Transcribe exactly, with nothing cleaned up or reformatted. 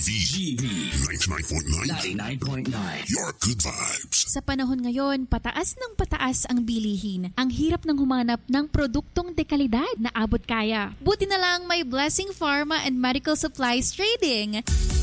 V. G V. ninety-nine point nine. ninety-nine point nine. Your good vibes. Sa panahon ngayon, pataas ng pataas ang bilihin. Ang hirap ng humanap ng produktong dekalidad na abot kaya. Buti na lang may Blessing Pharma and Medical Supplies Trading.